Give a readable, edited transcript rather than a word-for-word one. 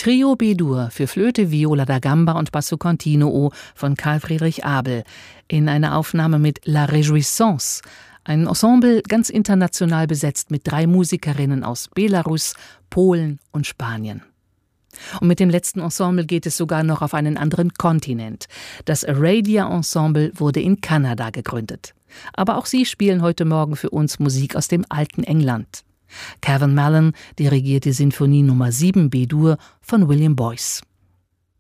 Trio B-Dur für Flöte, Viola da Gamba und Basso Continuo von Carl Friedrich Abel in einer Aufnahme mit La Réjouissance, ein Ensemble ganz international besetzt mit 3 Musikerinnen aus Belarus, Polen und Spanien. Und mit dem letzten Ensemble geht es sogar noch auf einen anderen Kontinent. Das Aradia Ensemble wurde in Kanada gegründet. Aber auch sie spielen heute Morgen für uns Musik aus dem alten England. Cavan Mallon dirigiert die Sinfonie Nummer 7 B-Dur von William Boyce.